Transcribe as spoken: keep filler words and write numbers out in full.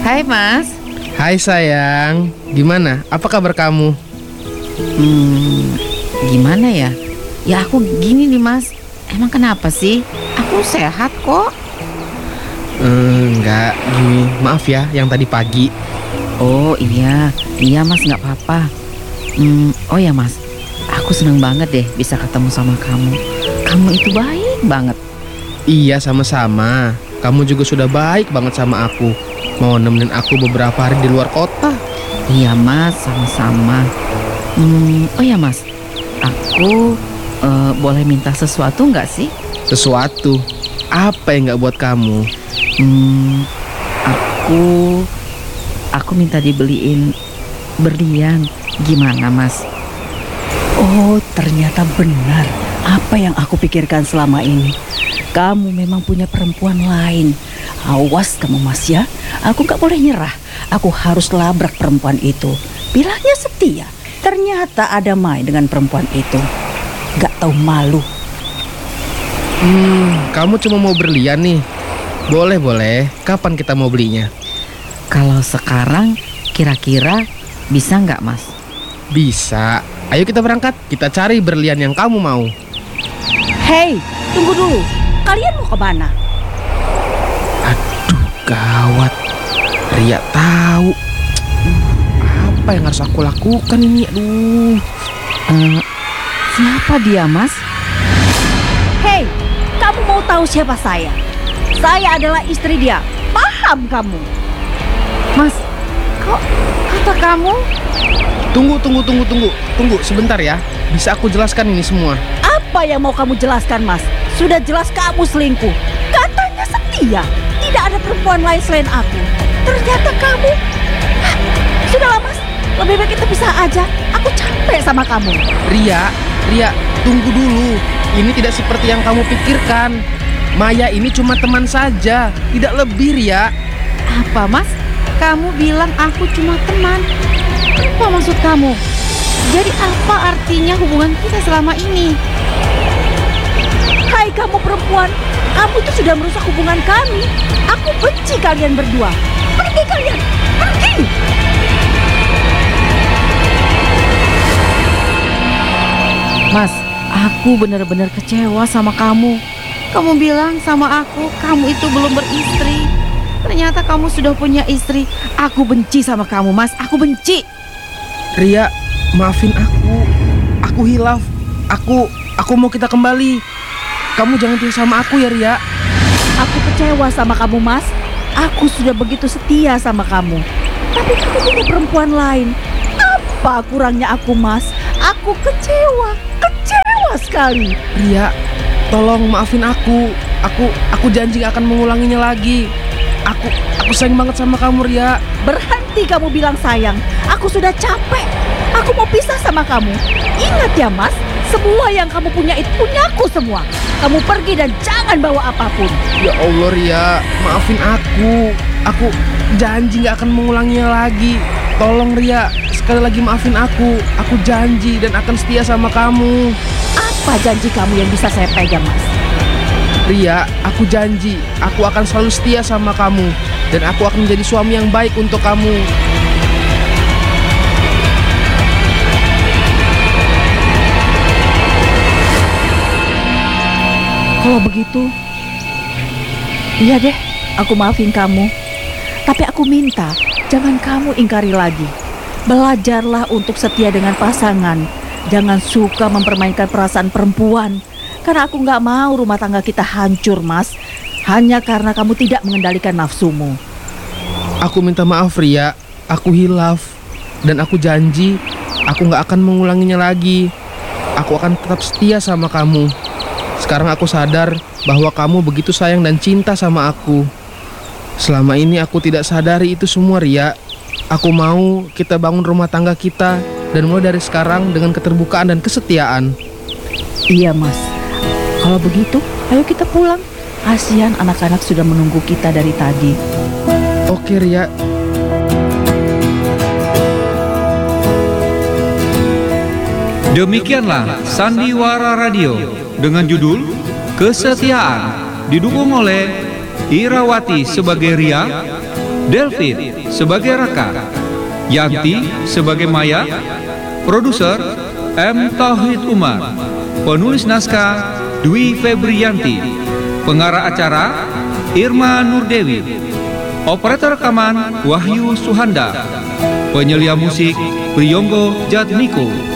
Hai Mas. Hai sayang, gimana? Apa kabar kamu? Hmm, gimana ya? Ya aku gini nih Mas. Emang kenapa sih? Aku sehat kok. Hmm, enggak, gini, maaf ya yang tadi pagi. Oh iya, iya Mas, nggak apa-apa. Hmm, oh ya Mas, aku seneng banget deh bisa ketemu sama kamu. Kamu itu baik banget. Iya sama-sama, kamu juga sudah baik banget sama aku. Mau nemenin aku beberapa hari di luar kota. Iya Mas, sama-sama. Hmm, oh ya Mas, aku uh, boleh minta sesuatu nggak sih? Sesuatu? Apa yang nggak buat kamu? Hmm, aku aku minta dibeliin berlian. Gimana Mas? Oh, ternyata benar apa yang aku pikirkan selama ini. Kamu memang punya perempuan lain. Awas kamu Mas ya. Aku gak boleh nyerah. Aku harus labrak perempuan itu. Bilangnya setia, ternyata ada main dengan perempuan itu. Gak tahu malu. Hmm, kamu cuma mau berlian nih. Boleh-boleh, kapan kita mau belinya? Kalau sekarang kira-kira bisa nggak Mas? Bisa, ayo kita berangkat. Kita cari berlian yang kamu mau. Hei, tunggu dulu. Kalian mau kemana? Aduh, gawat. Ria tahu. Apa yang harus aku lakukan ini? Aduh. Uh, siapa dia Mas? Hei, kamu mau tahu siapa saya? Saya adalah istri dia. Paham kamu? Mas, kok kata kamu? Tunggu, tunggu, tunggu, tunggu. Tunggu sebentar ya. Bisa aku jelaskan ini semua. Apa yang mau kamu jelaskan, Mas? Sudah jelas kamu selingkuh. Katanya setia. Tidak ada perempuan lain selain aku. Ternyata kamu... Hah, sudahlah, Mas. Lebih baik kita pisah aja. Aku capek sama kamu. Ria, Ria, tunggu dulu. Ini tidak seperti yang kamu pikirkan. Maya ini cuma teman saja. Tidak lebih, Ria. Apa, Mas? Kamu bilang aku cuma teman. Apa maksud kamu? Jadi apa artinya hubungan kita selama ini? Hai kamu perempuan, kamu itu sudah merusak hubungan kami. Aku benci kalian berdua. Pergi kalian, pergi. Mas, aku benar-benar kecewa sama kamu. Kamu bilang sama aku, kamu itu belum beristri. Ternyata kamu sudah punya istri. Aku benci sama kamu, Mas. Aku benci. Ria, maafin aku. Aku hilaf. Aku, aku mau kita kembali. Kamu jangan tinggal sama aku ya, Ria. Aku kecewa sama kamu, Mas. Aku sudah begitu setia sama kamu. Tapi kamu punya perempuan lain. Apa kurangnya aku, Mas? Aku kecewa, kecewa sekali. Ria, tolong maafin aku. Aku, aku janji gak akan mengulanginya lagi. Aku, aku sayang banget sama kamu, Ria. Berhenti kamu bilang sayang. Aku sudah capek. Aku mau pisah sama kamu. Ingat ya, Mas. Semua yang kamu punya itu punyaku semua. Kamu pergi dan jangan bawa apapun. Ya Allah, Ria, maafin aku. Aku janji gak akan mengulanginya lagi. Tolong, Ria, sekali lagi maafin aku. Aku janji dan akan setia sama kamu. Apa janji kamu yang bisa saya pegang, Mas? Ria, aku janji, aku akan selalu setia sama kamu. Dan aku akan menjadi suami yang baik untuk kamu. Kalau begitu, iya deh, aku maafin kamu. Tapi aku minta, jangan kamu ingkari lagi. Belajarlah untuk setia dengan pasangan. Jangan suka mempermainkan perasaan perempuan. Karena aku gak mau rumah tangga kita hancur, Mas. Hanya karena kamu tidak mengendalikan nafsumu. Aku minta maaf, Ria. Aku hilaf. Dan aku janji, aku gak akan mengulanginya lagi. Aku akan tetap setia sama kamu. Sekarang aku sadar bahwa kamu begitu sayang dan cinta sama aku. Selama ini aku tidak sadari itu semua, Ria. Aku mau kita bangun rumah tangga kita. Dan mulai dari sekarang dengan keterbukaan dan kesetiaan. Iya, Mas. Kalau begitu, ayo kita pulang. Kasihan anak-anak sudah menunggu kita dari tadi. Oke, Ria. Demikianlah Sandiwara Radio dengan judul Kesetiaan, didukung oleh Irawati sebagai Ria, Delvin sebagai Raka, Yanti sebagai Maya, produser M. Tauhid Umar, penulis naskah Dwi Febrianti, pengarah acara Irma Nurdewi, operator rekaman Wahyu Suhanda, penyelia musik Priyonggo Jatmiko.